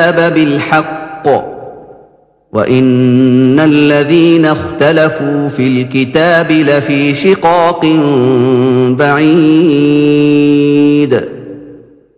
الكتاب بالحق وإن الذين اختلفوا في الكتاب لفي شقاق بعيد.